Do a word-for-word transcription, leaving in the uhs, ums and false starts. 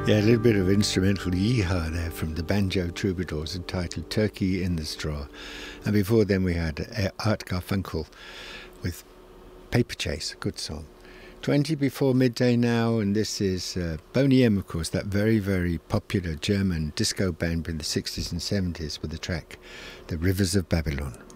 Yeah, a little bit of instrumental yeehaw there from the Banjo Troubadours entitled Turkey in the Straw. And before then we had uh, Art Garfunkel with Paper Chase, a good song. twenty before midday now, and this is uh, Boney M, of course, that very, very popular German disco band in the sixties and seventies with the track The Rivers of Babylon.